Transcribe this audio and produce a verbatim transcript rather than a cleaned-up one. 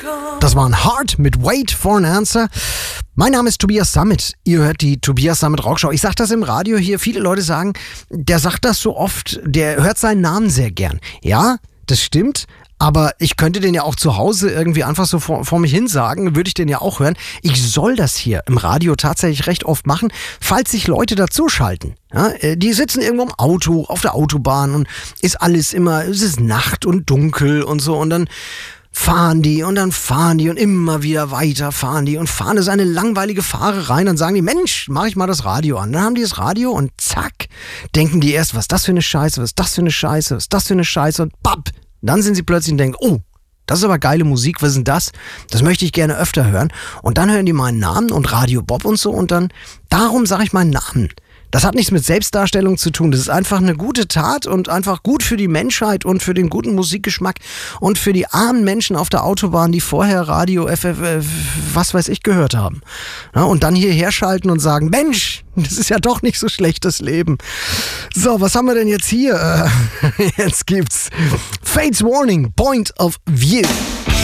Das war ein Heart mit Wait for an Answer. Mein Name ist Tobias Sammet. Ihr hört die Tobias Sammet Rockshow. Ich sag das im Radio hier. Viele Leute sagen, der sagt das so oft, der hört seinen Namen sehr gern. Ja, das stimmt. Aber ich könnte den ja auch zu Hause irgendwie einfach so vor, vor mich hin sagen, würde ich den ja auch hören. Ich soll das hier im Radio tatsächlich recht oft machen, falls sich Leute dazuschalten. Ja, die sitzen irgendwo im Auto, auf der Autobahn und ist alles immer, es ist Nacht und dunkel und so und dann fahren die und dann fahren die und immer wieder weiter fahren die und fahren das eine langweilige Fahrerei und dann sagen die, Mensch, mach ich mal das Radio an. Dann haben die das Radio und zack, denken die erst, was ist das für eine Scheiße, was ist das für eine Scheiße, was ist das für eine Scheiße und papp. Dann sind sie plötzlich und denken, oh, das ist aber geile Musik, was ist denn das? Das möchte ich gerne öfter hören. Und dann hören die meinen Namen und Radio Bob und so und dann, darum sage ich meinen Namen. Das hat nichts mit Selbstdarstellung zu tun. Das ist einfach eine gute Tat und einfach gut für die Menschheit und für den guten Musikgeschmack und für die armen Menschen auf der Autobahn, die vorher Radio, F F, was weiß ich, gehört haben. Ja, und dann hierher schalten und sagen, Mensch, das ist ja doch nicht so schlecht, das Leben. So, was haben wir denn jetzt hier? Äh, jetzt gibt's Fates Warning, Point of View.